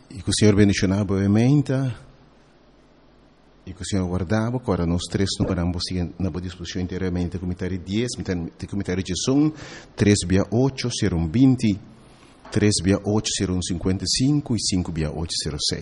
E que o Senhor bendicionava brevemente, e que o Senhor guardava, agora nós três não paramos na boa disposição inteiramente, comentário 10, comentário de som, 3/8, serão 20, 3/8 serão 55 e 5/8 serão 6.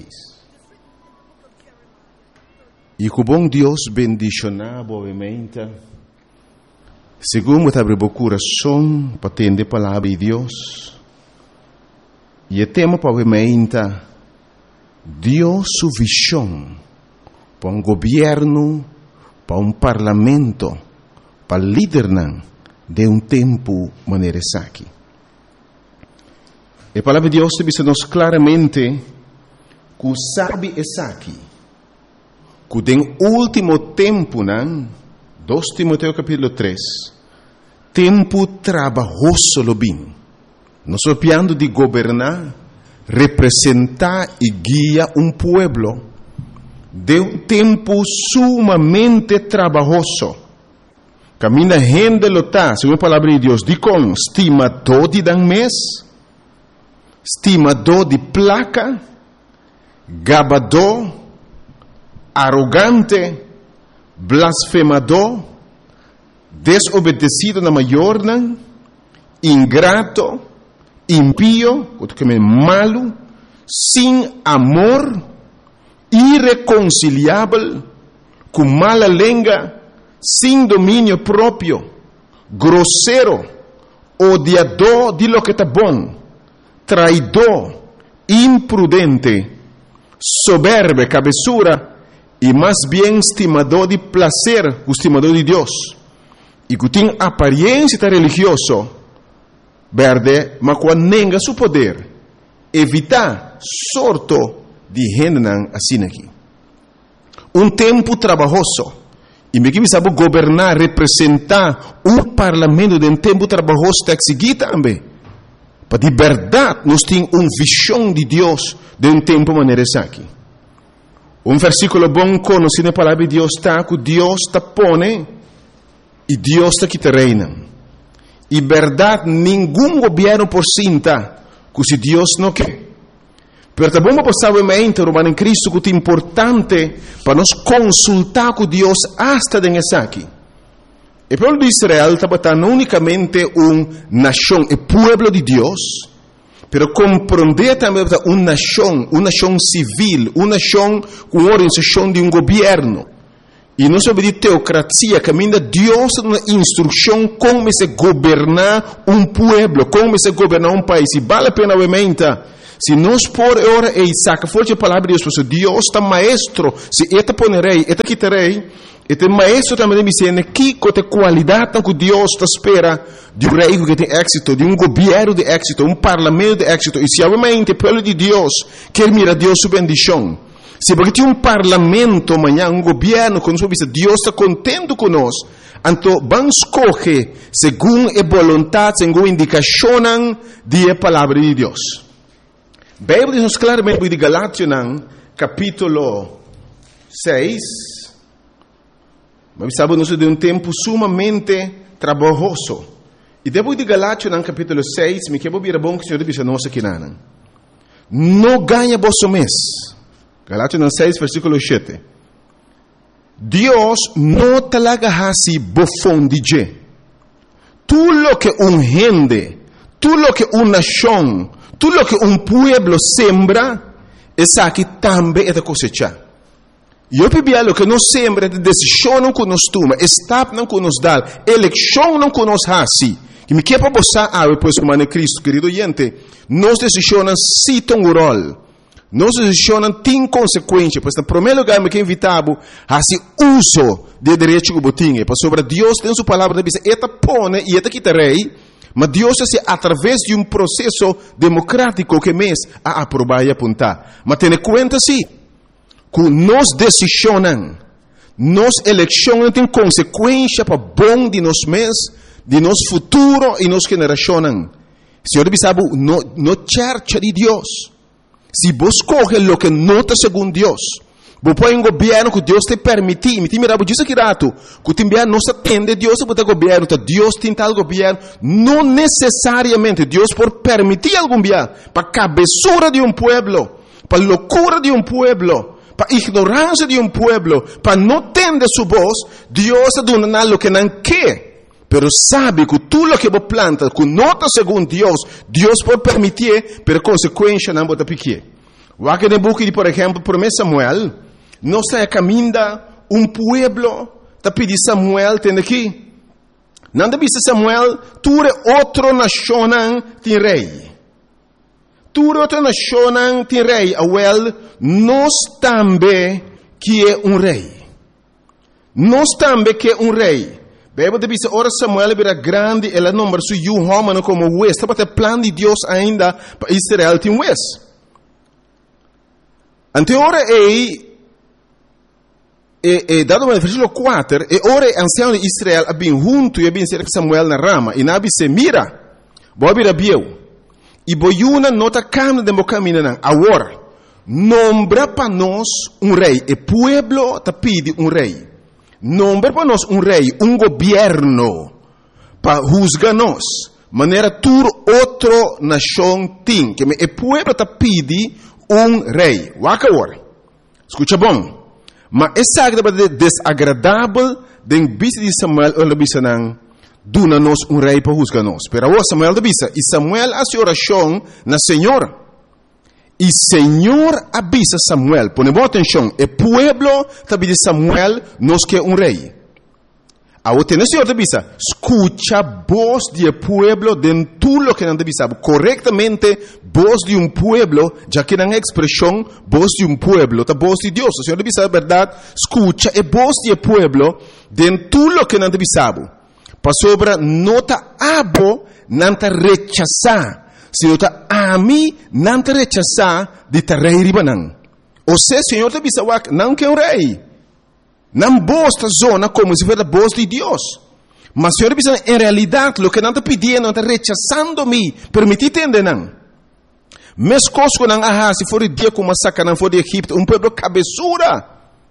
E que o bom Deus bendicionava brevemente, segundo abre o coração para atender a palavra de Deus, e o tema brevemente, Deus sua visão para um governo, para um parlamento, para líder de um tempo maneira aqui. A palavra de Deus diz-nos claramente que sabe essa aqui, que no último tempo, 2 Timoteo capítulo 3, tempo trabalhoso lo bem. Nós estamos de governar, representar e guiar um pueblo de um tempo sumamente trabalhoso. Camina gente lota, segundo a palavra de Deus, diz com estimador de dan mês, estimador de placa, gabador, arrogante, blasfemador, desobedecido na maior, ingrato, impío, malo, sem amor, irreconciliável, com mala língua, sem domínio próprio, grosseiro, odiador de lo que está bom, traidor, imprudente, soberbo, cabeçura, e mais bem estimador de prazer, estimador de Deus, e que tem aparência religiosa, verde, mas quando nega seu poder, evitar sorto de gente assim aqui. Um tempo trabalhoso, e me que sabe governar, representar um parlamento de um tempo trabalhoso está aqui também. Para de verdade, nós temos uma visão de Deus de um tempo maneira aqui. Um versículo bom conhecido na palavra de Deus está que Deus está pone e Deus está que te reina. E verdade, nenhum governo por cinta que se Deus não quer. Pero também vamos passar Romano em Cristo que é importante para nós consultar com Deus hasta nessa aqui. O povo de Israel estava não unicamente uma nação, o povo de Deus, pero compreender também uma nação civil, uma nação com organização de um governo. E não sobre de teocracia, caminha Deus uma instrução como se governar um povo, como se governar um país. E vale a pena, obviamente, se nós por hora e saca forte a palavra de Deus, Deus está maestro, se eta ponerei, eta quitarei, este maestro também me ensina que a qualidade que Deus está espera de um rei que tem êxito, de um governo de êxito, um parlamento de êxito. E se obviamente o povo de Deus quer mirar Deus sua bendição, se porque tem um parlamento amanhã, um governo, quando Deus está contente conosco, então vamos escolher segundo a vontade, segundo a indicação da palavra de Deus. A Bíblia diz claramente de Galátias, capítulo 6, mas sabemos de um tempo sumamente trabalhoso. E depois de Galátias, capítulo 6, me quero vir bom que o Senhor diz a nós aqui, não ganha vosso mês. Galátias 6, versículo 7. Deus não te laga assim bofão de je. Tudo lo que um gente, tudo lo que uma nação, tudo lo que um pueblo sembra, essa aqui também é da cosecha. E eu pedi lo que nós sembra, de decisão não que nós toma, estado não que nós dá, eleição não que nós assim. Que me quer para você, depois como Cristo, querido gente, nós decisões citam o rol. Nós decisões têm consequência, pois, no primeiro lugar, me quer invitar a esse uso de direito que botinha, pois sobre Deus tem sua palavra, diz, eta pone e eta quitarei, mas Deus é através de um processo democrático que mês a aprovar e apontar. Mas tenha conta sim, que nós decisões, nós eleições têm consequência para bom de nós mês, de nosso futuro e nossa geração. Senhor, sabe, no church de Deus. Se você coge lo que não está segundo Deus, você põe um governo que Deus te permite, me mira, diz aqui rato, que o governo não se atende, Deus pode governo, Deus tem tal governo, não necessariamente Deus por permitir algum governo, para a cabeçura de um pueblo, para loucura de pueblo, para ignorância de pueblo, para não tender sua voz, Deus está dando algo que não quer. Pero sabe que tudo o que você planta, que nota segundo Deus pode permitir, pero consequência não pode pequer. O aqui no book de, por exemplo, 1 Samuel, não está caminhando pueblo, está pedindo Samuel, tem aqui. Não deve ser Samuel, tu é outra nação tem rei. Tu é outra nação tem rei. Awel, nós também que é rei. Nós também que é rei. Bebe deve ser, ora Samuel era grande, ela número su homem como West. Está para o plano de Deus ainda para Israel tem West. Ante ora dado no versículo 4, e ora ancião de Israel abin junto e abin cerca Samuel na rama, e nabi se mira, bobi rabieu, e boiuna nota cam de caminho nan, agora, nombra para nós rei, e pueblo te pide rei, nombra para nós rei, governo, para juzgar nós, maneira tur outro nação tem, que e pueblo te pide rei, waka agora, escuta bom, mas essa é desagradável den bisa de Samuel ou bisa nang duna nos rei para juzgar nos. Pero o Samuel de bisa e Samuel hace oração na Senhor. E Senhor avisa Samuel, ponemos atenção, e pueblo tabi de Samuel nos que rei. A o tener Senhor de bisa, escucha voz de pueblo den tudo que não deve saber corretamente voz de pueblo, já que não é expressão voz de pueblo, tá voz de Deus. O Senhor deve saber verdade, escucha e voz de pueblo den tudo que não deve saber. Para sobre nota abo não te rechazar, se nota ami não te rechazar de te rei ribanan. Ou seja, Senhor deve saber não que rei. Não bosta zona como se fosse a voz de Deus. Mas Senhor, em realidade, o que não está pedindo, não está rechazando-me. Permitir entender, não. Mas coisas que não há, se for o dia como massacre, não for de Egipto, povo cabeçura.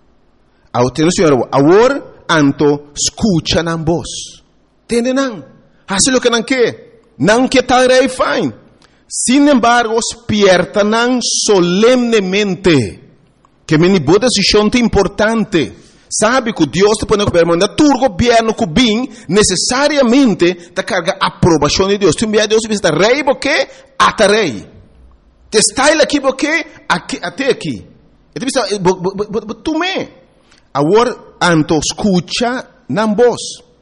Ao ter o Senhor, agora, anto, escucha na voz. Entende, não? Assim o que não quer. Não quer tal rei, fine. Sin embargo, despierta não solemnemente. Que me boa decisão importante. Sabe que Deus te põe no governo, mas tu governo que bem necessariamente te carga a aprovação de Deus. Tu envia Deus e diz, rei, porque até rei. Te está ele aqui, porque até aqui. E tu diz, tu me. Agora, anto escucha na voz.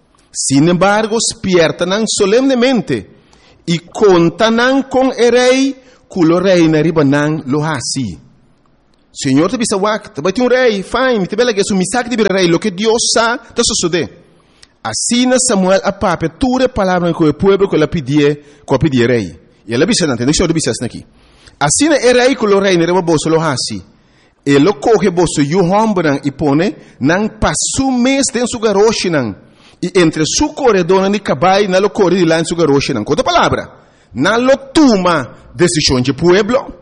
Sin embargo, despierta não solemnemente. E conta não com o rei, que o rei na riba não lo hasi. Senhor te bisa wak, te bati rei, fine, te bela que su misak de rei, lo que Deus sa, te sucede. Assim Samuel a pape, ture palavra com o povo que ela pedia rei. E ela bisa não, deixa eu bisa aqui. Assim é rei que o rei ne reba bolso lo hasi. Ele coge bolso e o hombran e pone, não passo mês tem su garoche não. E entre su corredor de cabai, não lo corre de lá em su garoche não. Quanta palavra? Não lo toma decisão de pueblo.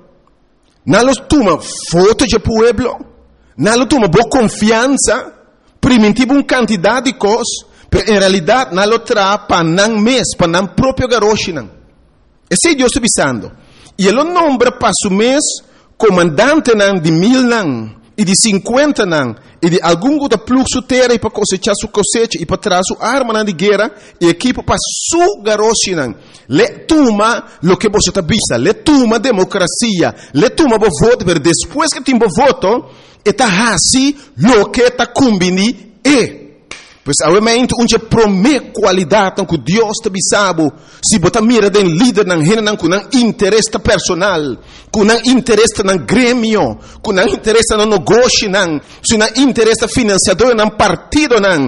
Não lo toma foto de pueblo, não lo toma boa confiança, primitivo quantidade de coisas, mas em realidade não lo traz para não mês, para não próprio garoche não. Esse é Deus está avisando. E ele nombra para su mês comandante não de 1000 não, e de 50 não, e de algum da fluxo terra para cosechar sua cosecha e para trazer sua arma não de guerra e equipo para su garoche não. Le toma lo que você está vista, le toma democracia, le toma o voto, mas depois que tem o voto, está assim lo que está combini e. Pois obviamente onde promete qualidade que Deus te sabe, se você mira den líder não rena com não interesse personal, com não interesse no grêmio, com não interesse no negócio não, se não interesse financiador não partido não,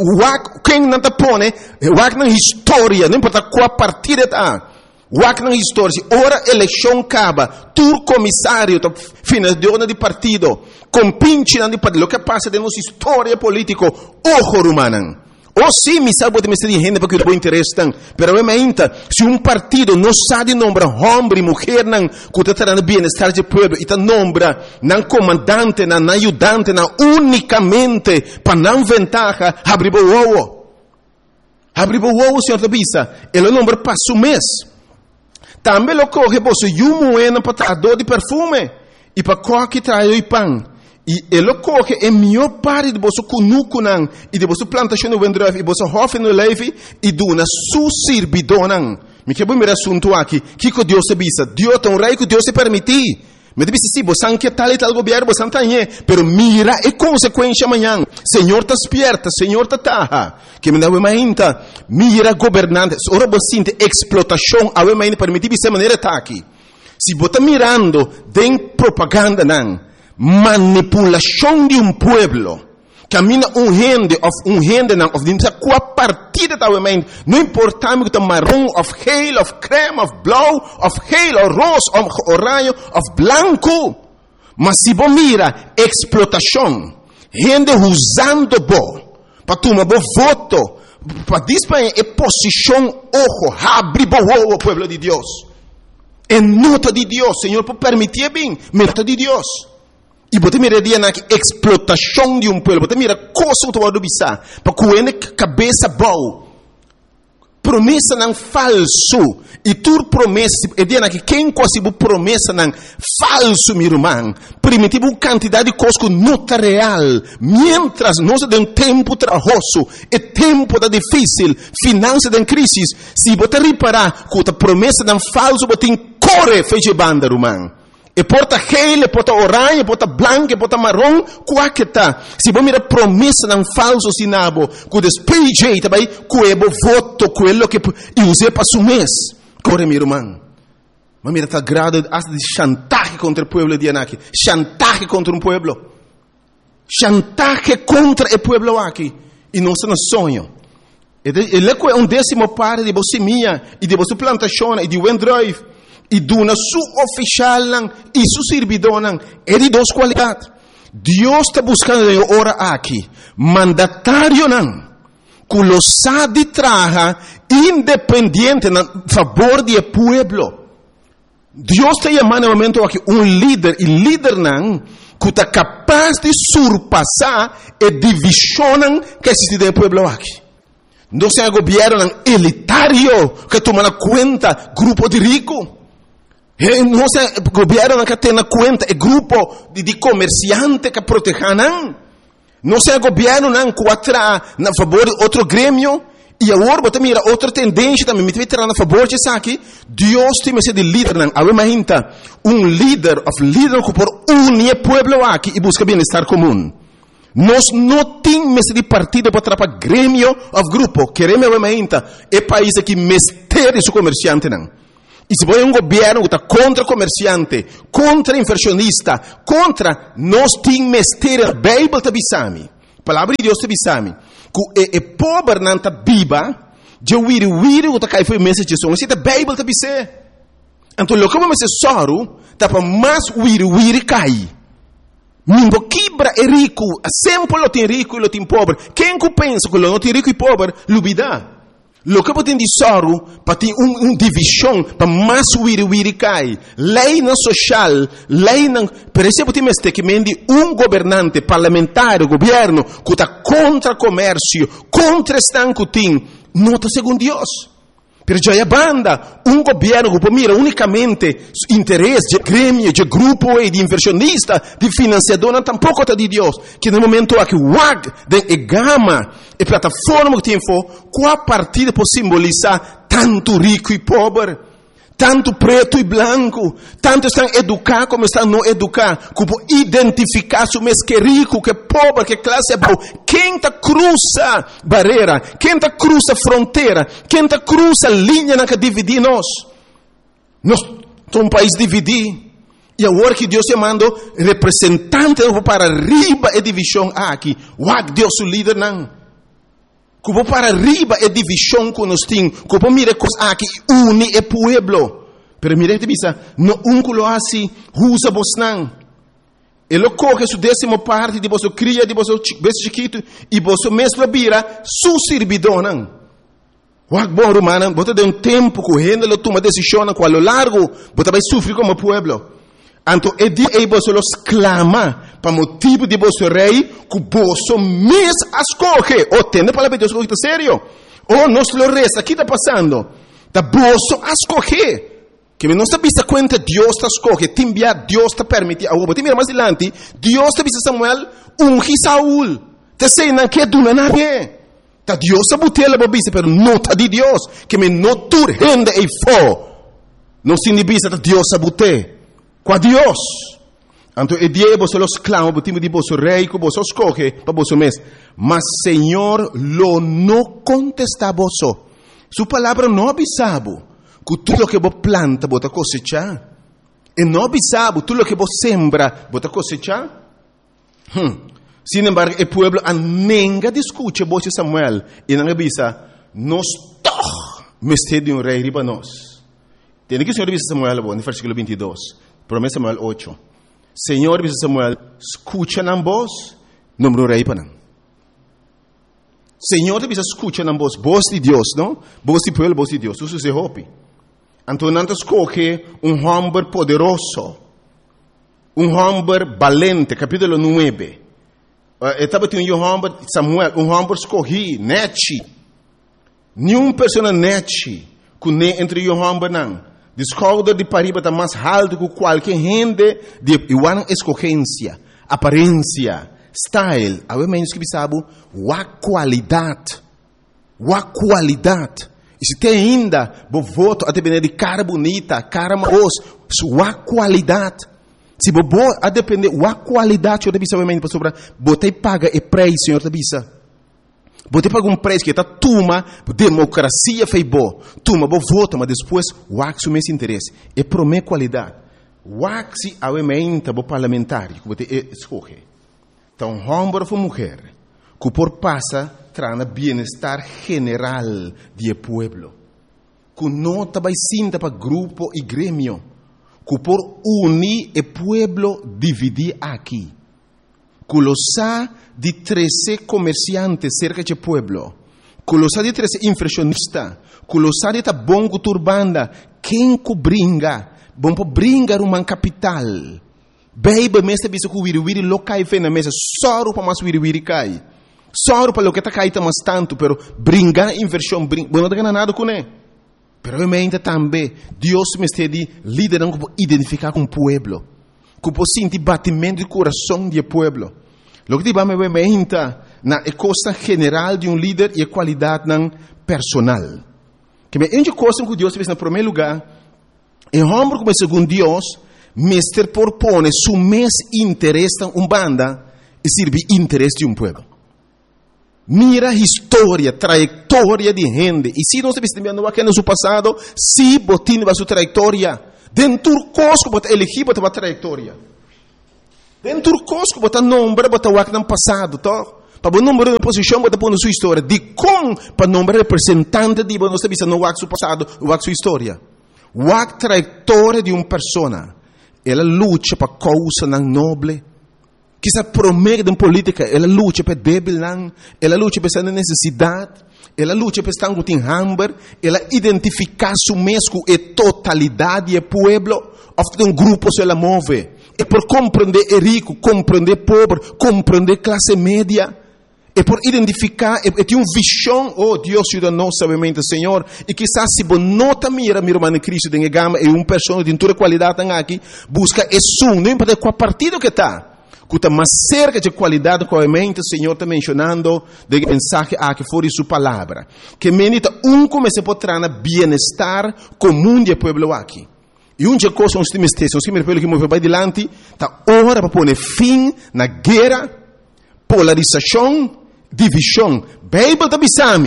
quem não te põe, na história, não importa qual partido está. Wak na história, ora eleição acaba, tu comissário, financiador de partido, compinche de partido, o que passa de nossa história política, ojo rumanan. Ou sim, me sabe de me ser de gente porque eu não interesse tan, pero obviamente, se partido não sabe nombrar homem e mulher não, que está no bem-estar do povo, e nombra não comandante, não ajudante, não unicamente para não ventaja, abre o ovo. Abre o ovo, senhor da bisa, ele nombra passo mês. Também lo coge você e um moeda para dor de perfume. e para coque trai o pão. E ele coque é melhor parte de você cunuco nan e de você plantação no vendrove e você hofe no leve e duna su sirbidonan. Me que bom me assunto aqui. Que Deus se bisa? Deus tão rei que Deus se permitir. Me disse sim, você não quer tal e tal governo, você não tem, pero mira é consequência amanhã. Senhor tá despierta, Senhor tá taha. Que me dá uma ainda, mira governante, ora você sente explotação, a uma ainda permitir de maneira tá aqui. Se você mirando, tem propaganda não. Manipulação de pueblo. Camina gente não, a partir da mente, não importa se é marrom, of geel, of creme, of blauw, of geel, of roze, of oranje, of blanco. Mas se você mira, explotação, gente usando para tomar voto, para disparar a posição, ojo, abre o pueblo de Deus. É nota de Deus, Senhor, por permitir bem, nota de Deus. E você mira na explotação de pueblo, você mira coisa que você bisa, para que a cabeça boa. Promessa não falso. E tu promessa, é dia que quem consegue promessa não falso, meu irmão. Primitivo quantidade de coisas que não está real. Mientras nós temos tempo trabalhoso, é tempo da difícil, finança da crise. Se você reparar que a promessa não falso, você corre feche banda, irmão. E porta gel, e porta orange, porta branco, e porta marrom, qualquer. Se você mira promessa não falso sinabo, que despeje também, que é voto, que é o que use para su mês. Corre, meu irmão. Mas mira, está grado de chantaje contra o povo de Anaki. Chantaje contra um povo. Chantaje contra o povo aqui. E não se nos sonho. Ele é um décimo parte de você minha, e de você plantação, e de wendrive. E duna su oficial e su servidor é de duas qualidades. Deus está buscando ora aqui mandatário que lo sabe traja independente a favor do povo. Deus está chamando no momento aqui líder e líder que está capaz de surpassar a divisão que existe no povo aqui. Não é governo elitário que toma conta grupo de ricos. Não é governo que tem conta é grupo de comerciantes que protegem. Não é governo que atra a favor de outro grêmio. E agora você mira outra tendência também. Me tirar a favor de isso aqui. Deus tem esse de líder. Imagina líder que por unir o povo aqui e busca bem-estar comum. Nós não temos esse partido para atrapalhar grêmio ou grupo. Queremos imagina é país que mestre seu comerciante E se você governo que está contra comerciante, contra inversionista, contra nós temos mestre a Bíblia te bisami. Palavra de Deus te bisami. Que é pobre não está viva, de wiri que está cai foi mensagem só. Se a Bíblia te bise. Então lo como se soro, tá para mais wiri cai. Nimbo quebra é rico, sempre lo tem rico e lo tem pobre. Quem que pensa que lo não tem rico e pobre, lubida. Lo que você tem de soro, para ter divisão, para mais wiri cai. Lei não social, lei não... Por exemplo, tem este que mende governante parlamentar, governo, que está contra comércio, contra estanco tem, não está segundo Deus. Pero já é banda, governo que mira unicamente interesse de grêmio, de grupo e de inversionista, de financiador, não tampouco está de Deus. Que no momento aqui, de gama e plataforma que tem qual partida pode simbolizar tanto rico e pobre, tanto preto e branco, tanto estão educados como estão não educados, que pode identificar se mês que é rico, que é pobre, que classe é boa. Quem está cruza barreira, quem está cruza fronteira, quem está cruza linha que divide nós. Nós somos um país dividido. E agora que Deus mandou representante para arriba a divisão aqui, Deus o líder não. Que vou para arriba é divisão que nós temos. Que vou mirar coisas aqui, une o povo. Pero mire que bisa, no que lo assim, usa vos não. Ele coge sua décima parte de vosso cria, de vosso beijo chiquito, e vosso mesmo vira su servidor não. Bom, romano, você tem tempo que gente lo toma decisão, que a lo largo, você vai sofrer como povo. Então, é dia que você los clama para motivo de vosso rei, que você mesmo escolhe. Ou tem a palavra de Deus que está sério? Ou nós lo resta, o que está passando? Da você escolhe. Que me não está vista cuenta Dios está escoge, te enviar Dios te permite. Agora, te mira mais adiante, Dios te vista Samuel, ungi Saúl. Te sei não que tu não é. Ta Dios sabutela babisa, pero não ta di Dios. Que me não tur rende e fo. Não se inibisa ta Dios sabute. Qua Dios. Anto e die você los clama, botimo di bosso rei, que você escoge para bosso mes. Mas Senhor lo não contesta bosso. Su palavra não abisabo. Que tudo que você planta, você cosecha. E não abisabo, tudo que você sembra, você cosecha. Sin embargo, o pueblo anenga discute boche Samuel e não avisa, nós toch mestre de um rei riba nós. Tem que o Senhor avisa Samuel, no versículo 22, promessa Samuel 8. Senhor avisa Samuel, escucha nam vos, número rei para não. Senhor avisa, escucha nam vos de Deus, não? Vos de pueblo, vos de Deus, isso se hopi. Então, escoge homem poderoso, homem valente, capítulo 9. Estava tendo homem, Samuel, homem escolhi, nete. Nenhuma pessoa nete, que entre o homem não. Descobre de pariba está mais alto que qualquer gente de igual escolhência, aparência, style. A menos que sabe, a qualidade. E se tem ainda, o voto a depender de cara bonita, cara marosa, a qualidade. Se você a depender da qualidade, eu sabem para sobre, você paga o preço, Senhor, você paga preço que está toma democracia fez bom, toma bom voto, mas depois o seu mesmo interesse é promete qualidade. O se aumenta o parlamentar, que você escolhe. Então, homem ou mulher, que por passa trana bem-estar general do povo, que não está sinta para grupo e grêmio. Que por unir o pueblo dividir aqui. Que los ha de 13 comerciantes cerca de pueblo. Que los ha de 13 inflacionistas. Que los ha de ta bom turbanda. Quem que bringa? Bom para bringar uma capital. Baby, mesta bisa que wiri lo cai fe na mesa. Só para mais wiri cai. Só para lo que tá cai tá mais tanto. Pero bringar inversão. Bueno, não tem nada com ele. Pero realmente também, Deus me está liderando para identificar com o povo. Para sentir batimento de coração do povo. O que vamos ver na coisa general de líder e a qualidade personal. Que é uma coisa que Deus fez no primeiro lugar. É homem como segundo Deus, mestre propõe seu mesmo interesse em banda e serve interesse de povo. Mira a história, trajetória de gente. E se nós estamos aqui no seu passado, se botin a sua trajetória, dentro do cosco, bota elegir, bota a trajetória. Dentro do cosco, bota nome, bota o no passado, tá? Para o número de posição, bota a sua história. De como, para o nome representante de nós estamos no seu passado, o sua história. A trajetória de uma pessoa, ela luta para causa nobre. Que se promete em política, ela luta para débil, ela luta para essa necessidade, ela luta para estar com hambre, ela identifica su mesmo e totalidade do povo, ofte grupo se ela move, e por compreender rico, compreender pobre, compreender classe média, e por identificar, e tem visão, oh Deus ajuda-nos, sabemente, Senhor, e quizás se você nota mira irmão Cristo, de gama, e uma pessoa de toda qualidade aqui, busca não importa qual partido que está, que está mais cerca de qualidade que o Senhor está mencionando de mensagem que fora sua palavra. Que menita comece a trazer bem-estar comum do povo aqui. E uma coisa nós temos que ter, que move para adiante, está hora para pôr fim na guerra, polarização, divisão. Bíblia está bisami.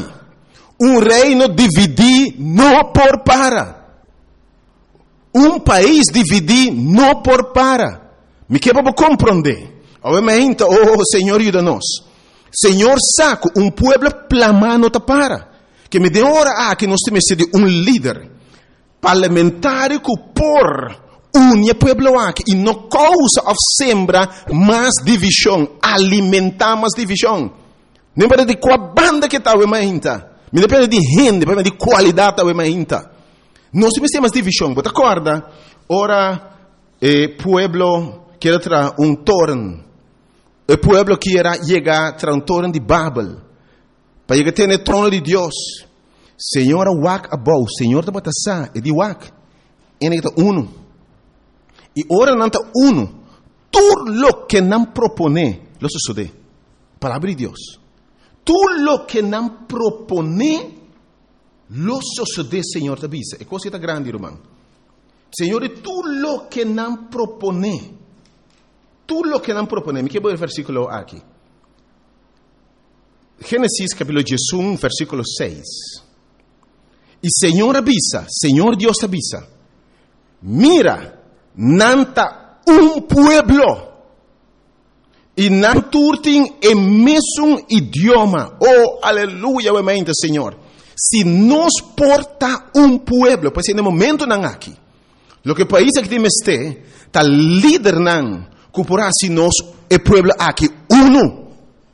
Reino dividir não por para. País dividir não por para. Me quer para compreender. Obviamente, Senhor, ajuda-nos. Senhor, saco, povo plamar não para. Que me dê hora que nós temos de líder parlamentar que por une o povo aqui e não causa ou sembra mais divisão, alimentar mais divisão. Não depende de qual banda que está, me depende de gente, depende de qualidade está. Nós temos mais divisão, você acorda? Ora, povo quer trazer torno. O povo quer chegar a trazer torno de Babel. Para chegar a ter o trono de Deus. Senhor, wak abou. Senhor, está batendo e de wak. Ele está uno. E ora não está uno. Tudo lo que não propone, lo sucede. Palavra de Deus. Tudo lo que não propone, lo sucede, Senhor, te avisa. É coisa grande, irmão. Senhor, tudo lo que não propone. Tudo lo que não propone. Me quero ver o versículo aqui. Gênesis capítulo 11, versículo 6. E Senhor avisa, Senhor Deus avisa. Mira, nanta pueblo. E não turtem o mesmo idioma. Oh, aleluia, obviamente, Senhor. Se nos porta pueblo, pois no momento não aqui. Lo que país que temos está líder não, cupurá se nós o pueblo aqui uno.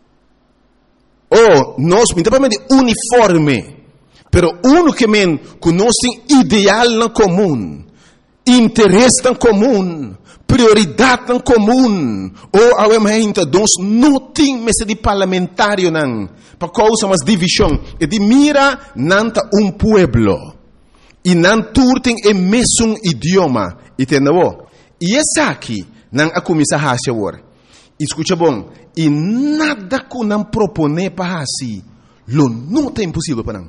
Oh, nós, principalmente uniforme, pero uno que men conhece ideal na comum, interesse na comum, prioridade na comum. Oh, obviamente, nós não temos de parlamentário não, para causa mas divisão. E de mira nanta pueblo. E não turtem o mesmo idioma. Entendeu? E essa aqui, não a começar a fazer agora. Escuta bom. E nada que não propone para assim, lo não é impossível para não.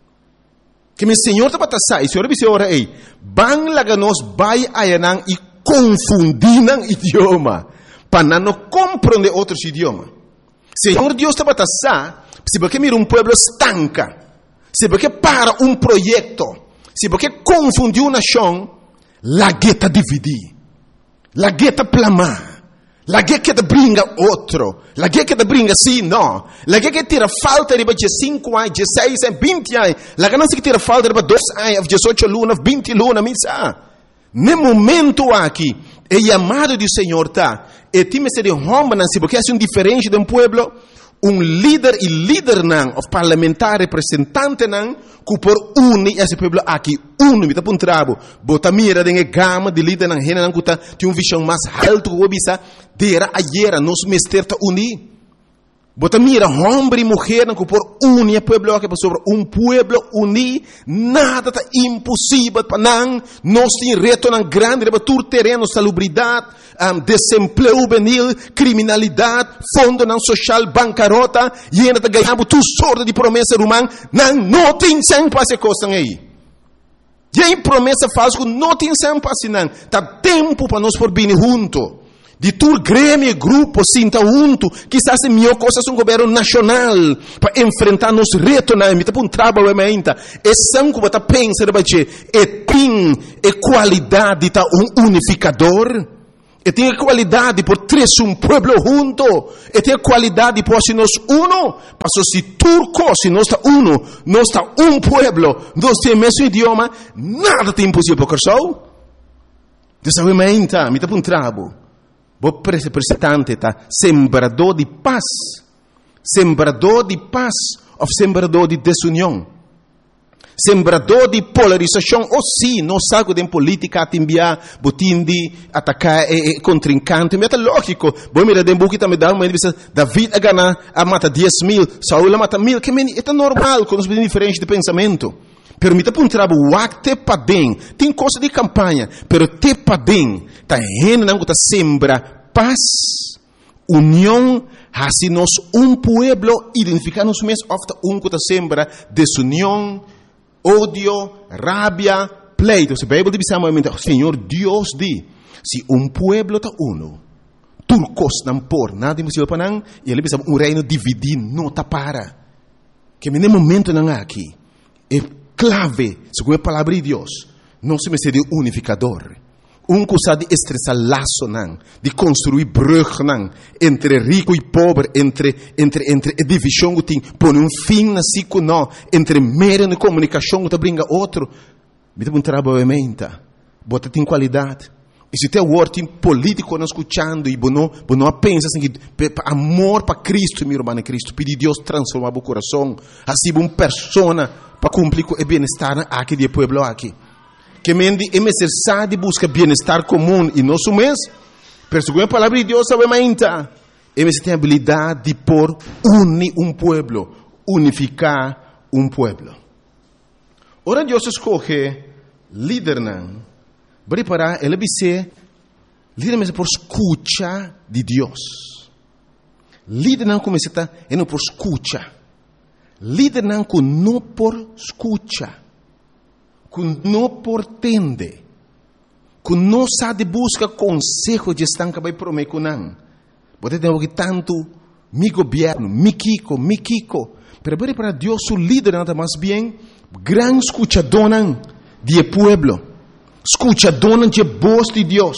Que meu Senhor está para sair. O Senhor disse ora ei, bang laga nos vai ayanang e confundir não idioma, para não compreender outros idiomas. Senhor Deus está para sair. Se porque mira pueblo estanca, se porque para projeto. Se porque confundiu uma nação, la gueta dividir, la gueta plamar, la gueta brinca outro, la gueta brinca sim, não, la gueta tira falta de 5 anos, 16 anos, 20 anos, la ganância que tira falta de 2 anos, 18 lunas, 20 lunas, misa. No momento aqui, é chamado do Senhor, tá? E time se de homem, se porque é diferente de pueblo, líder e líder não, o parlamentar representante não, que por unir esse pueblo aqui, me tá puntrabo, bota mira de gama de líder não, rena não, que tem visão mais alto que o bisa, dera ayer, nos mester ta unir. Bota mira, homem e mulher não, que por unir o pueblo aqui, sobre pueblo unir, nada tá impossível para não, nós tem reto não grande, para tur terreno, salubridade, desemprego juvenil, criminalidade, fundo não social, bancarrota, e ainda está ganhando tu sorte de promessa humana, não tem sem passe coisa aí. E aí promessa falsa, não tem sem passe não, tá tempo para nós por vir junto. De tur grêmio, grupo, sinta junto, quizás é melhor coisa um governo nacional, para enfrentar nos retos, não, me tá para trabalho, ainda, é sangue para pensar, é tem qualidade, tá unificador. E tem qualidade por três pueblo junto. E tem qualidade por se nós uno. Passo se turco, se nós está uno, nós está pueblo, nós temos o mesmo idioma, nada tem impossível para o Dessa vez me está para um trabalho. Vou representante, tá? Sembrador de paz. Sembrador de paz ou sembrador de desunião. Sembrador de polarização, ou sim, não sabe de política a enviar, botindi, atacar contrincante, mas é lógico. Bom, mira, de buquita me dá uma entrevista, David a ganhar, a mata 10.000, Saúl a mata 1.000, que é normal, com os diferentes de pensamento. Pero me dá para um trabalho, o acte para bem, tem coisa de campanha, pero te para bem, tá rendo, não tá sembra paz, união, assim nós pueblo, identificar-nos mesmo, ofta que tá sembra desunião, ódio, rabia, pleito. Se a Bíblia diz o Senhor Deus diz, se pueblo está uno, turcos não por nada impossível para não, e ele diz reino dividido não está para. Que no momento não aqui, é clave, segundo a palavra de Deus, não se me seria unificador. Que sabe de estressar laço não, de construir brug não, entre rico e pobre, entre divisão que tem, põe fim na ciclo não, entre meio de comunicação que brinca outro, me dá trabalho aumenta, bota tem qualidade. E se tem word político não escutando e não pensa assim que amor para Cristo, meu irmão Cristo, pedir Deus transformar o coração, assim uma pessoa para cumprir o bem-estar aqui do povo aqui. Que mendi é necessário buscar bem-estar comum e nosso mês, pero segundo a palavra de Deus, sabe ainda, é necessário a habilidade de por unir pueblo, unificar pueblo. Ora Deus escolhe líder não, Bari para ele dice, líder por escucha de Dios. Líder não começa é não por escucha. Líder não por escucha. Que não por tende. Que não sabe busca consejo de estar que vai prometer com não. Você tem que tanto mi governo, mi Kiko. Pero para Deus o líder nada mais bem gran escuchador de pueblo. Escuchador de voz de Deus.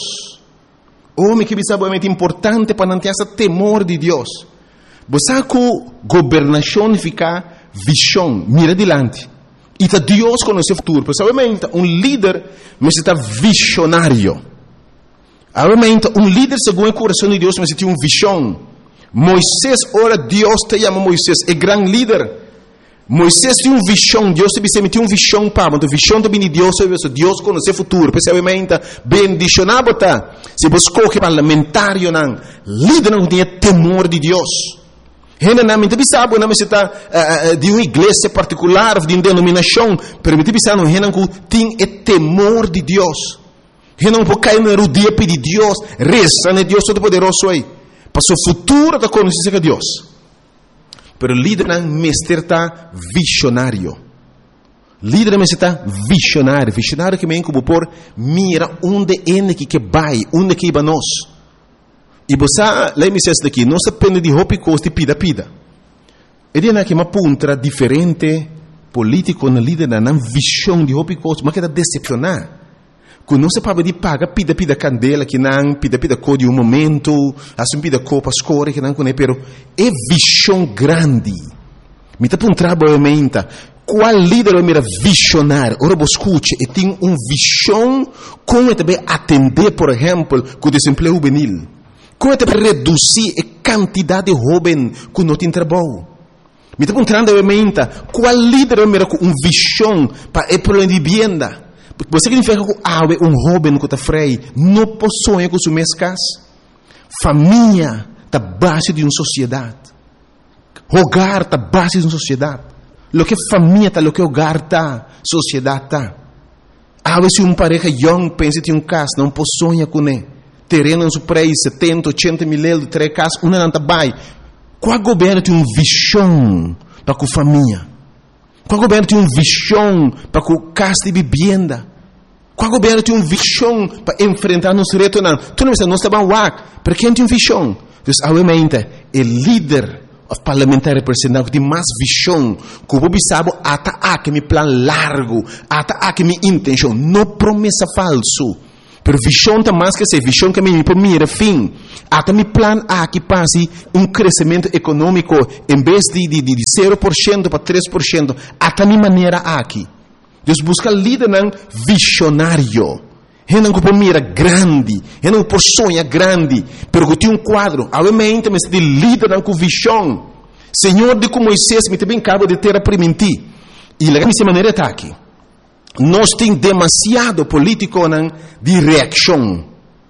Homem que é muito importante para manter esse temor de Deus. Você que governação fica visão, mira adiante. E tá Deus conhece o futuro. Pessoalmente, líder necessita visionário. Obviamente, líder segundo o coração de Deus necessita visão. Moisés, ora Deus te chama Moisés, é grande líder. Moisés tinha visão, Deus te tinha visão para, mas a visão também de Deus, Deus conhece o futuro. Pessoalmente, bendicionado tá. Se você escolhe parlamentário, líder não tem temor de Deus. Gente não me sabe, não necessita de uma igreja particular, de uma denominação, mas me sabe, não tem temor de Deus. Gente não pode cair na rodia de Deus, reza, né Deus Todo-Poderoso aí. Para o futuro da conhecência de Deus. Pero líder não está visionário. Líder não está visionário. Visionário que vem como por mira onde é que vai, onde que vai nós. E você, lá me diz daqui, não se depende de roupa e costa e pida. Ele é que uma punta diferente político na líder não visão de roupa e costa, mas que está decepcionar. Quando não se pode de paga, pida candela, que não, pida cor de momento, assim pida copa, escora, que não conhece, pero é visão grande. Me está um trabalho, qual líder é mira visionário? Ora, você escute, e tem visão, como também atender, por exemplo, com o desemprego juvenil. Como também reduzir a quantidade de jovens que não tem trabalho. Me está perguntando, qual líder é mira com visão para o problema de vivienda? Você significa que jovem que está freio não possui com sua casa. Família está base de uma sociedade. Hogar está base de uma sociedade. Lo que família está, lo que hogar está, sociedade está. Se uma pareja young pensa em casa, não possui com ele. Terreno no seu preço, 70, 80 mil euros, 3 casas, uma não está bem. Qual governo tem uma visão para a família? Qual governo tem uma visão para a casa de vivenda? Qual governo tem uma visão para enfrentar nos retos? Tu não está bem wak, para quem tem uma visão? Então, obviamente, o líder parlamentar representante tem mais visão, que o povo sabe, até meu plano largo, até minha intenção, não promessa falso. Pero visão está mais que ser visão que me por mim era fim. Até meu plano que passe crescimento econômico em vez de 0% para 3%. Até minha maneira aqui. Deus busca líder visionário. Ele não por mira grande, ele não por sonha grande, pero que tem quadro. Obviamente, mas de líder com visão. Senhor de como Moisés me também acaba de ter a permitir. E a minha maneira está aqui. Nós temos demasiado político de reação.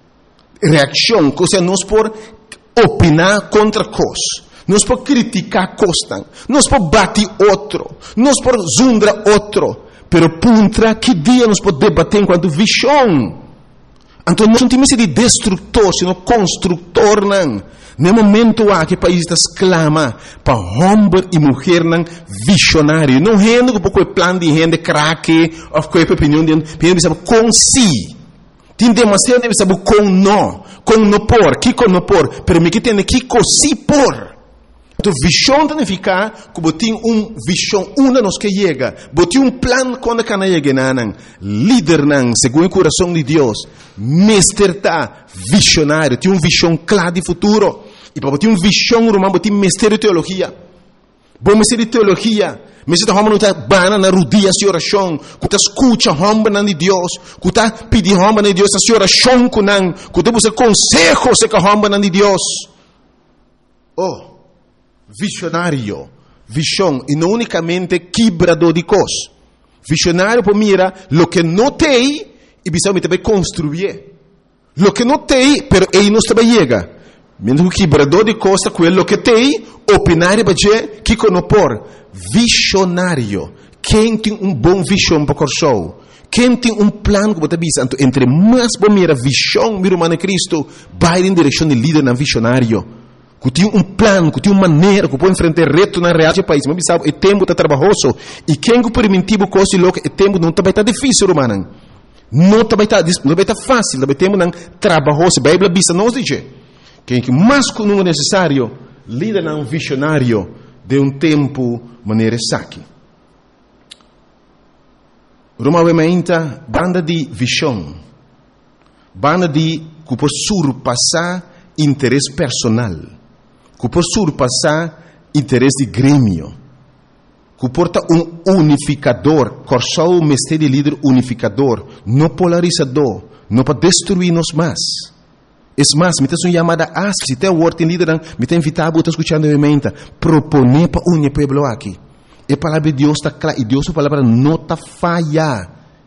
Reação, ou seja, nós por opinar contra coisas. Nós por criticar coisas. Nós por bater outro. Nós por zundar outro. Pero puntra, que dia nós podemos debater enquanto visão? Então nós não temos de destrutor, sino construtor. No momento que o país está exclama para homem e mulher visionário. Não é um pouco de plano de gente craque, ou qualquer opinião de gente, com si. Tem demasiado de saber com não por, que com não por, pero me que tem que com si por. Então, visão significa que tem visão, uma nos que chega, tem plano quando cana chega, líder, segundo o coração de Deus, mestre visionário, tem visão clara de futuro, e para ter visão, romano, tem mestre de teologia. Bom mestre de teologia, mestre de homem não está bana na rodia de oração, que está escuta homem de Deus, que está pedindo homem de Deus a oração com que está buscando consejo se com homem de Deus. Visionário, visão, e não unicamente quebrador de coisas. Visionário para mira lo que não tem e precisa também construir. Lo que não tem, pero ele não está chega. Mesmo que quebrador de coisas, aquilo que tem, opinar e dizer que não por. Visionário, quem tem bom visão para o show, Quem tem plan que você visa, entre mais bom mira visão, mira humana Cristo, vai em direção de líder não visionário. Que tem plan, que tem maneira, que pode enfrentar reto na real do país. Mas sabe, o tempo está trabalhoso. E quem que permitivo coisa louca, o tempo não vai estar difícil, humano. Não vai estar fácil, vai tempo não trabalhoso. A Bíblia bisa nos diz. Quem que mais que não é necessário, líder não visionário de tempo maneira saque. Roma vementa banda de visão, banda de que pode surpassar interesse personal, que pode surpassar interesse de grêmio, que porta unificador, corsou o mestre de líder unificador, não polarizador, não para destruir-nos mais. É mais, me tem uma chamada se tem o em líder, me tem invitado a escutar vementa, proponer para unir o povo aqui. A palavra de Deus está clara, e Deus a palavra não está falha.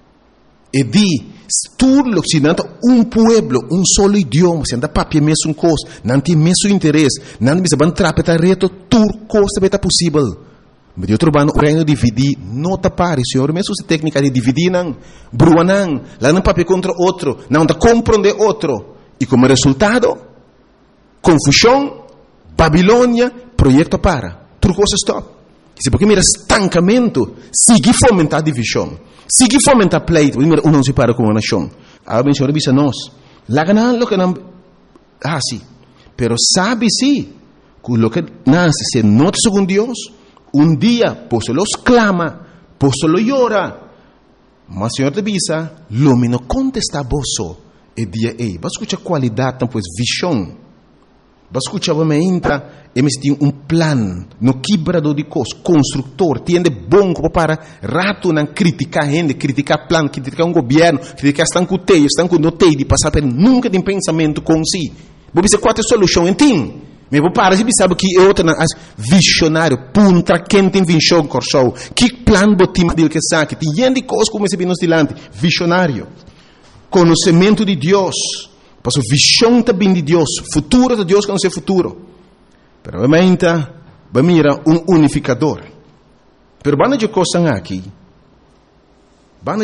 E diz, tudo que se não pueblo, solo idioma, se não papia mesmo coisa, não tem mesmo interesse, não precisa entrar para reto, tudo coisa vai estar possível. Mas eu trabalho no reino dividir, não está pare, senhor, mesmo se técnica de dividir, não, brua não, lá não papia contra outro, não está compreender outro. E como resultado, confusão, Babilônia, projeto para, tudo coisa stop. Se porque mira estancamento, sigue fomentar divisão, sigue fomentar pleito, mira não se para com uma nação. A Senhor diz a nós, lá ganan lo que não assim, pero sabe sim, que lo que nasce se nota segundo Deus, dia posso los clama, posso lo llora, mas Senhor te avisa, lo me no contesta boso, e dia ei, vas escuchar qualidade, então, pues visão. Vas escuchar, me entra, e me tem plan, no quebrador de coisas, construtor, tiende bom para rato não criticar gente, criticar plan, criticar governo, criticar estancuteio, estancuteio, de passar por nunca tem pensamento com si. Vou dizer qual é a solução, entende? Mas vou parar, você sabe que é outra, visionário, punta, quem tem visão, corsou, que plan botim dele que sabe, tem gente coisas como esse nos dilante, visionário, conhecimento de Deus. Porque a visão também de Deus, futuro de Deus que não é futuro. Pero obviamente, mira unificador. Pero banda de coisas aqui, a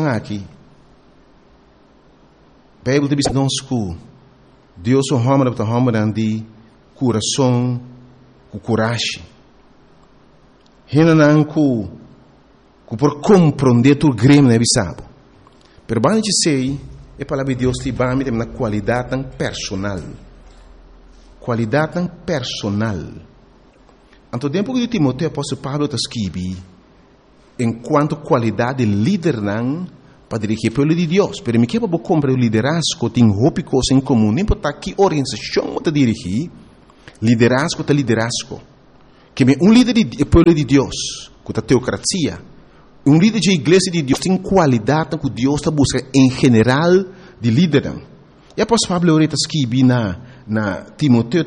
Bíblia diz que Deus é um homem de coração, com coragem. Ele não que por compreender tu grêmio, né, sabe? Pero banda de sei, a palavra de Deus te vai me na qualidade tão personal. Qualidade tão personal. Anto tempo que Timoteo apóstolo Pablo está escrevendo, enquanto qualidade de líder não para dirigir o povo de Deus. Pero me quer para comprar o liderazgo tem roupa coisa em comum. Nem para que organização está dirigir, liderazgo está liderazgo. Que líder do povo de Deus, com a teocracia. Líder de igreja de Deus tem qualidade que Deus está buscando em geral de líder. E após Pablo está escrevendo na Timoteo,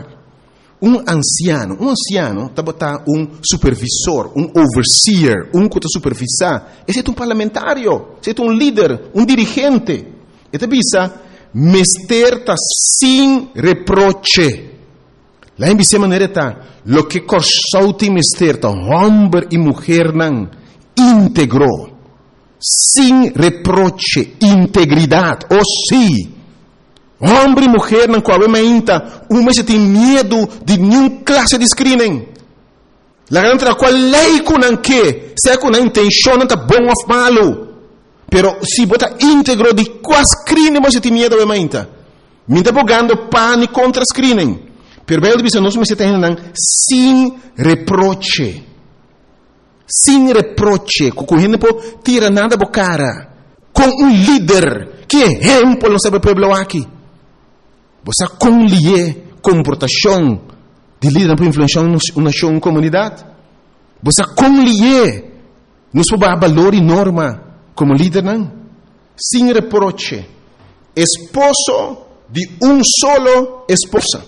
anciano está botando supervisor, overseer, que está supervisar. Esse é parlamentário, esse é líder, dirigente. Ele diz, mester está sem reproche. Lá em vice maneira está, lo que corsou tem mester está, homem e mulher não, íntegro, sem reproche, integridade, ou sim, homem e mulher não coabita, se tem medo de nenhuma classe de screening. La grande qual lei com que, se com a intenção não está bom ou malo, pero se bota íntegro de qual screening você tem medo de mainta, me está bogando pânico contra screening, pero bem diz nós se tem sem reproche. Sem reproche, com gente não tira nada da cara, com líder, que exemplo não sabe o povo aqui. Você conlier comportação de líder para influenciar uma comunidade. Você conlier nos valor e norma como líder não. Sem reproche, esposo de solo esposa.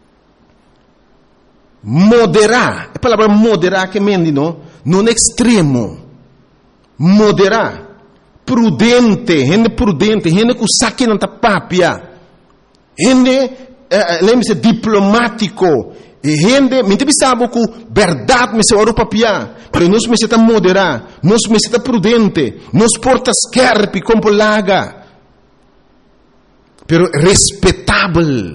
Moderar, a palavra moderar que mende não extremo, moderar, prudente, gente que saque não está papia, gente, lembre-se, diplomático, E gente, me sabe que verdade me se ora papia, pero nós me se ta moderar, nós me se ta prudente, nós porta scherpi como laga, pero respeitável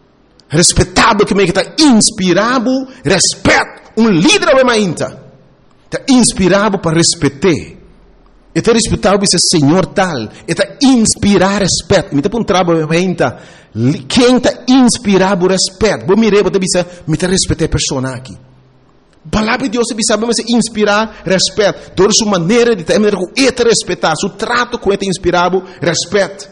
que me está inspirado, respeito, líder é mainta, está inspirado para respeitar. Está respeitado esse Senhor tal. Está inspirar respeito. Me está um trabalho ainda. Quem está inspirado respeito? Vou mirar, vou dizer, me está respeitar a pessoa aqui. A palavra de Deus sabe mas inspirar respeito. Toda sua maneira de ter, está respeitar. Seu trato com ele inspirado respeito.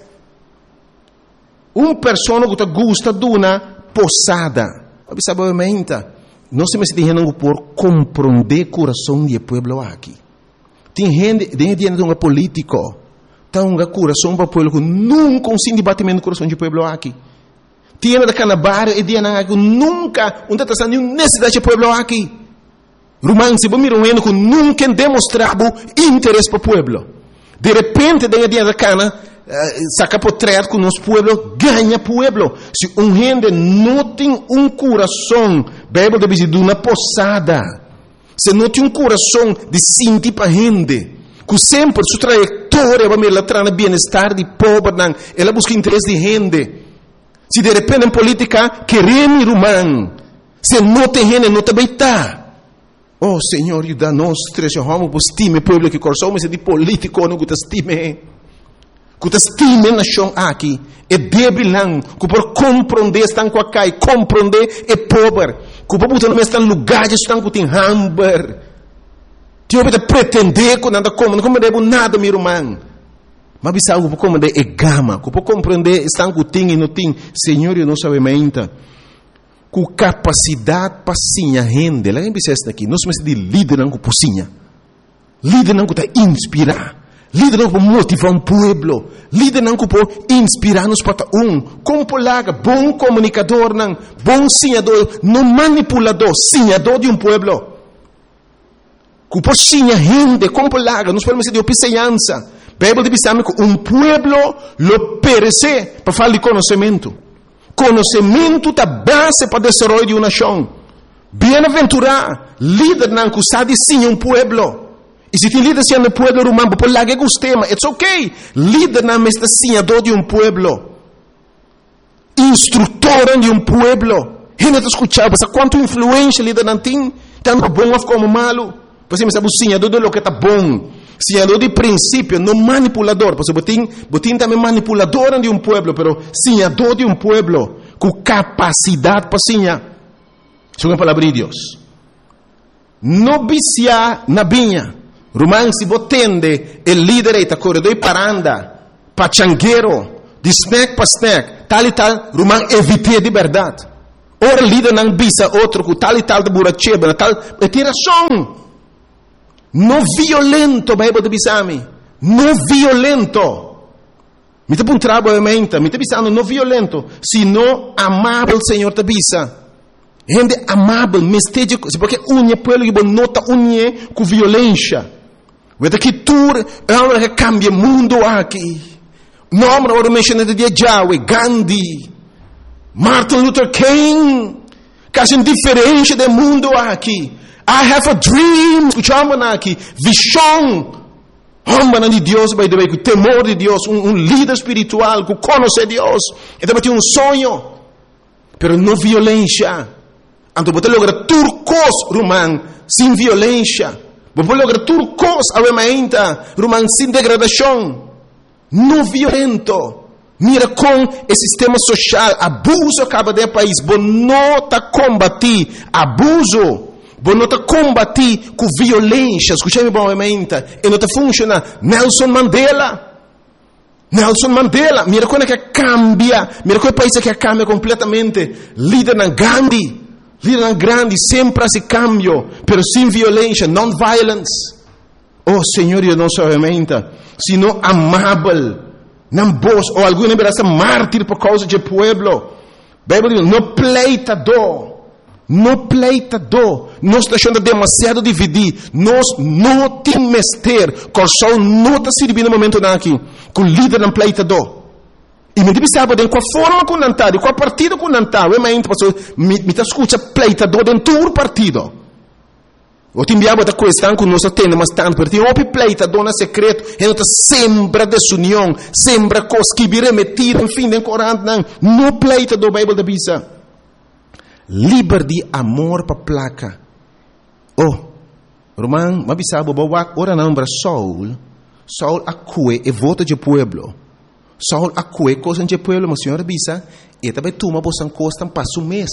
Uma pessoa que gosta de uma posada. Sabe ainda? Não se me está por compreender o coração do povo aqui. Tem gente dentro de um político, tem um coração para o povo que nunca consegue batimento no coração do povo aqui. Tem da canabar e dia que nunca não está nenhuma necessidade do povo aqui. Romano se mira que nunca demonstrava interesse para o povo. De repente dentro da cana saca portrait com nosso povo ganha povo. Se gente não tem um coração, Bíblia deve dizer de uma posada. Se não tem um coração de sentir para a gente, que sempre sua trajetória vai me levar no bem-estar de pobre, ela busca interesse de gente. Se de repente em política queremos romano, se não tem gente, não também está. Oh Senhor, ajuda-nos, vamos para estima o povo que coração, mas de político não que estime. Que estime a nação aqui, é débil não, que por compreender estão com a cai, compreender é pobre. Que o povo não está em lugares estão com tem hamburger. Tio pode pretender que nada como, não compreende nada meu irmão. Mas bisa o compreender é gama, que o compreender estão com tem e não tem. Senhor, eu não sabe ainda. Com capacidade para sinha rende, lá em Bicesta aqui, nós somos de líder não com pocinha. Líder não que tá inspirar. Líder não para motivar um povo. Líder não para inspirar-nos para como polaga, bom comunicador, não, bom sinhador, não manipulador, sinhador de um povo. Que por sinha gente, como polaga, nós podemos dizer de opiceança. Bíblia diz que um povo lo perece para falar de conhecimento. Conhecimento é a base para o desenvolvimento de uma nação. Bem-aventurado, líder não que sabe sim um povo. E se tem líder sendo povo romano, por lá que gostei, mas it's okay. Líder não é senhador de um povo. Instrutor de um povo. Gente está escutando, mas quanto influência líder não tem, tanto bom como malo. Você sabe o senhador de lo que está bom. Senhador de princípio, não manipulador. Porque botin também manipulador de um povo, mas senhador de um povo, com capacidade para senhar. Isso é a palavra de Deus. Não vicia na vinha. Romano se botende el líder está corredor paranda, pachangueiro, de snack para snack, tal e tal, Romano evite de verdade. Ora líder não bisa outro com tal e tal de buracheba, tal, é tiração. Não violento, Bíblia de bisami. Não violento. Me tá um trabalho mente, me tá bisando não violento, sino amável, Senhor te bisa. Gente amável, mestejo, porque unha pueblo que nota unha com violência. Vete que tur é uma que cambia mundo aqui. Nome agora mencionado de Yahweh, Gandhi, Martin Luther King, quase diferente do mundo aqui. I have a dream, escuchamos aqui, visão. Homem de Deus, by the way, com temor de Deus, líder espiritual, que conhece Deus. E também tem sonho, pero não violência. Então você logra turcos, romano, sem violência. Você logra turcos, ainda, romano, sem degradação. Não violento. Mira com o sistema social, abuso acaba de país. Você não está combatir abuso. Você não está combatir com violência. Escutei-me bem, e não está funcionando. Nelson Mandela, mira como é que cambia. Mira como é o país que cambia completamente. Líder na Gandhi. Líder grande, sempre esse cambio, pero sem violência, non-violence. Oh, Senhor, eu não sou aumenta, sino amável, não vos, ou alguma vez mártir por causa do povo. Bíblia diz, não pleitador, nós está achando demasiado dividir, nós não temos mestre, coração não está servindo no momento aqui, com líder não pleitador. E me deve saber com a forma que não está, com a partida que não está. Eu me escuta pleitador dentro do partido. Eu te enviava da questão que nós temos, mas tanto porque tem pleitador na secreto, e não sembra desunião, sembra coisas que virem metidas, enfim, em Corão, não pleitador da Bíblia da Bisa. Liberdade, amor para placa. Oh, Roman, mas sabe, ora não para Saul acue e vota de pueblo. Saul acue coisa de pueblo, mas senhor Bisa, e também toma bosan costa para o mês.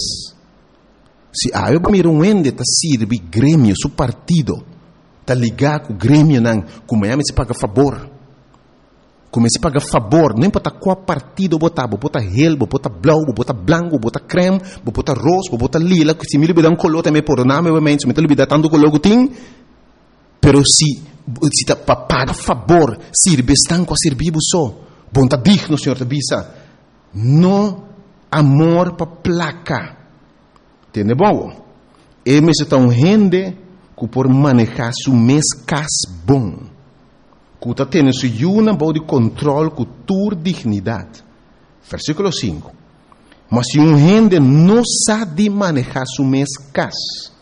Se eu miro ende tá sirve grêmio, su partido, tá ligado com o grêmio não, como é se paga favor. Como se paga favor, não importa qual partido botar, bota relbo, bota blau, bota branco, bota creme, bota rosa, bota lila, que se me libera color também por nome, obviamente, se me libera tanto color que tem, pero se tá para pagar favor, sirve estão com a servir só, bom tá digno, senhor da Bisa, no amor para placa, entende bom? E me se tão rende que por manejar su mês cas bom. Que está tendo uma boa de controle com tua dignidade. Versículo 5. Mas se gente não sabe manejar seu mês cas,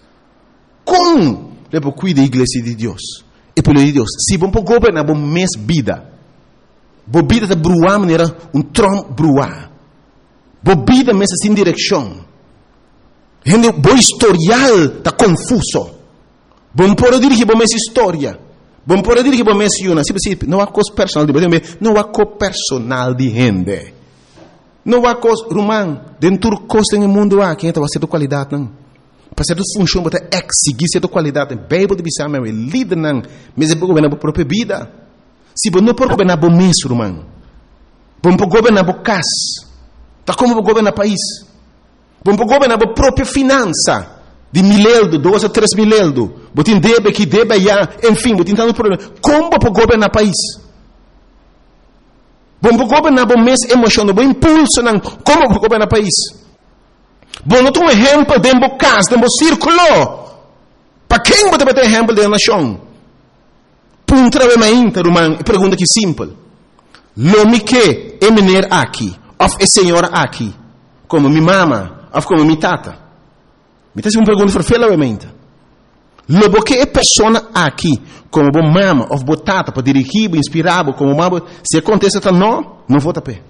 como deve cuidar da igreja de Deus? E pelo de Deus, se vamos governar bom mês vida, boa vida está bruar maneira Trump bruar, boa vida mês sem direção, gente bom historial está confuso, bom por dirigir bom mês história. Vamos poder dizer que vamos mencionar, não há coisa personal de gente, não há coisa personal de gente. Não há coisa, Romão, dentro do coisa no mundo há, quem está fazendo qualidade, não. Para ser função, para exigir certa qualidade, Bíblia de Bissau, é líder, não. Mas é para governar a própria vida. Se você não pode governar o mês, Romão, vamos governar o casa, está como governar o país. Vamos governar a própria finança. De 1.000 euros, 2 a 3 mil euros. Você deve que deve já, enfim, você tem um problema. Como para governar o país? Vamos governar o mês emocional, o impulso, não. Como para governar o país? Bom, não tem um exemplo dentro do caso, dentro do círculo. Para quem você vai ter exemplo da nação? Punta de mente, irmão, pergunta que simples. Lo me que é menino aqui, ou é senhora aqui, como minha mama, ou como minha tata. Me está uma pergunta verfelamente. Logo que é pessoa aqui, como boa mama ou boa tata, para dirigir, inspirar, como mama, se acontece então não vou tapar.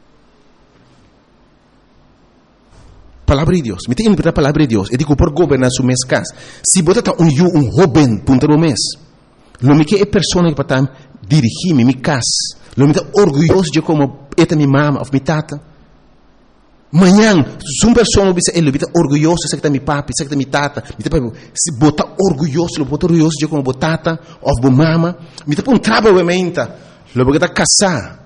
Palavra de Deus. Me tem interpretar a palavra de Deus. Eu digo por governar seu mês casa. Se você está um jovem, punta no mês, logo que é pessoa que para dirigir minha casa, logo que está orgulhoso de como é minha mama ou minha tata. Manhã, se uma pessoa ele está orgulhoso, sei que está meu papi, sei que está minha tata, se botar orgulhoso de como botata, ou bo mama, me está um trabalho obviamente, logo que está casar,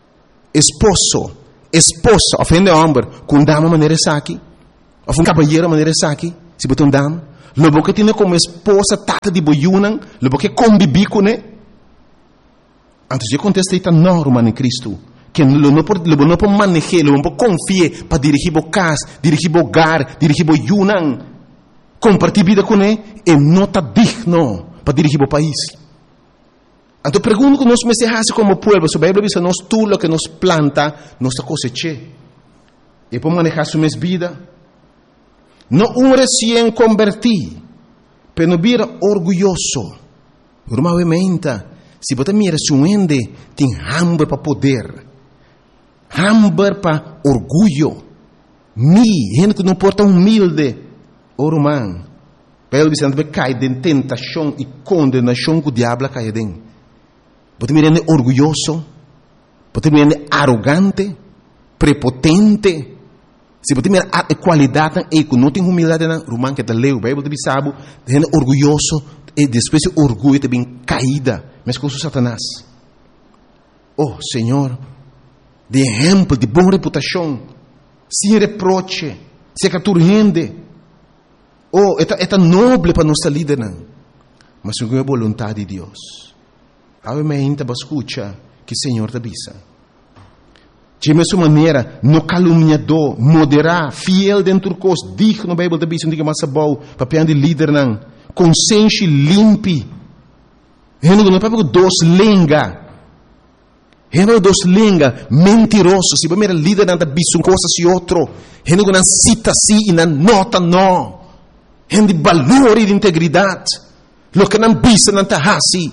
esposa, ofende homem, com dama maneira aqui, ou um cavalheiro maneira aqui, se botar dama, logo que tem como esposa tata de boiunan, logo que convive com ele, antes de acontecer está normal em Cristo. Que não pode manejar, não pode confiar para dirigir o casa, dirigir o hogar, dirigir o yunan, compartilhar vida com ele, e não está digno para dirigir o país. Então, pergunto que nós me se como povo, se a Bíblia diz, nós tudo que nos planta, nós cosecha. E para manejar sua vida, não recém convertido, mas não vira orgulhoso. Normalmente, se você mira se ende, tem hambre para poder. Hambre para orgulho. Gente que não porta humilde. Romano. Pelo Vicente cai de tentação e condenação que o diabo cai dentro. Você me rende orgulhoso. Você me rende arrogante. Prepotente. Se você me rende qualidade e que não tem humildade, Romano que está leu, Bíblia de Bissau, rende orgulhoso e depois o orgulho também caída. Mas com o Satanás. Oh, Senhor. De exemplo, de boa reputação, sem reproche, sem que tu rende. Oh, é nobre para nossa líder, não. Mas é a vontade de Deus. Obviamente, você escuta que o Senhor te avisa. De mesma maneira, no caluniador, moderar, fiel dentro do costo, digno, a Bíblia te avisa, não diga mais bom, papel de líder, não. Consciente limpe. Não é para doce lenga. Gente dos línguas mentirosos. Se você líder nada bicho coisas e outro. Gente que não cita assim e não nota não. Gente de valor e de integridade. Lo que não bisa não está assim.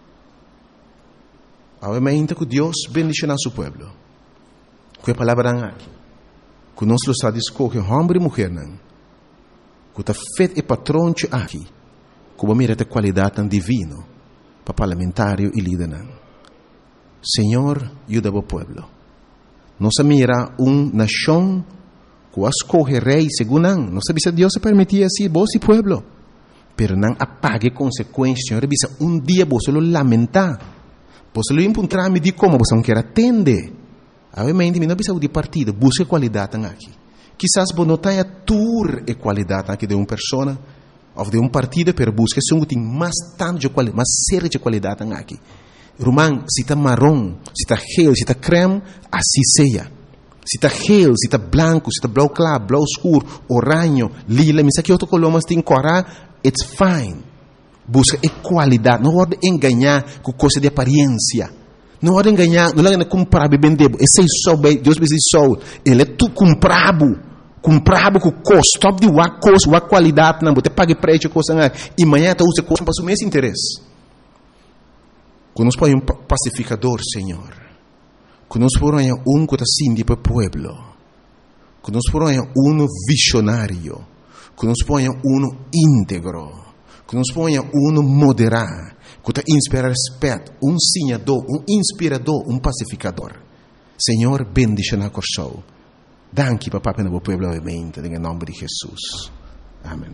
Obviamente que Deus bendice nosso povo. Que a palavra aqui. Que nós lo está escolher homem e mulher não. Que está feito e patrão aqui. Que mira a qualidade divina para parlamentário e líder não. Senhor, ajuda o povo. Não se mira nação que escolhe rei segundo não. Não sabe se Deus se permitia assim, vos e povo. Pero não apague consequências. Senhor, dia você lo lamentar. Você lo encontrar me de como você não quer atender. Obviamente, não precisa de partido. Busque qualidade aqui. Quizás você não tenha tour e qualidade aqui de uma pessoa ou de um partido, pero busque um que tem mais tanto de qualidade, mais séria de qualidade aqui. Irmão, se está marrom, se está gel, se está creme, assim seja. Se está gel, se está branco, se está blau claro, blau escuro, oranho, lila, mas aqui outro color, mas tem cora, it's fine. Busca qualidade, não pode enganar com coisa de aparência. Não pode enganar, não pode comprar e vender. Esse é só, Deus me diz só, ele é tu comprado com custo, de uma coisa, uma qualidade, não, você paga preço, coisa, e amanhã você usa coisa para o mesmo interesse. Que nos põe pacificador, Senhor. Que nos põe que está assim para o povo. Que nos põe visionário. Que nos põe íntegro. Que nos põe moderado. Que está inspira respeito. Senhador, inspirador, pacificador. Senhor, bendice na corção. Danke, papá, para o povo, obviamente, em nome de Jesus. Amém.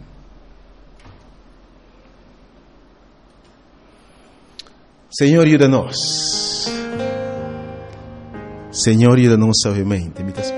Senhor, ajuda-nos. Senhor, ajuda-nos, obviamente.